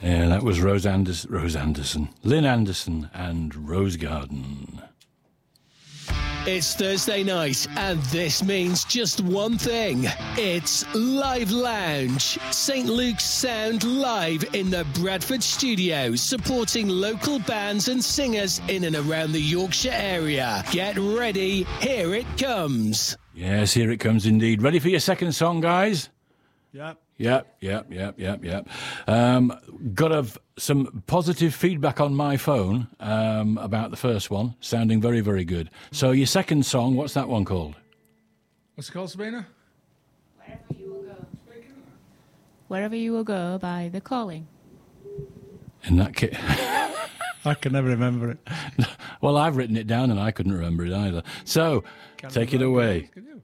Yeah, that was Rose Anderson, Lynn Anderson, and Rose Garden. It's Thursday night, and this means just one thing. It's Live Lounge. St. Luke's Sound live in the Bradford studios, supporting local bands and singers in and around the Yorkshire area. Get ready, here it comes. Yes, here it comes indeed. Ready for your second song, guys? Yep. Yep. Got some positive feedback on my phone about the first one, sounding very, very good. So your second song, what's that one called? What's it called, Sabina? Wherever You Will Go. Wherever You Will Go by The Calling. In that kit. I can never remember it. Well, I've written it down and I couldn't remember it either. So, take it away.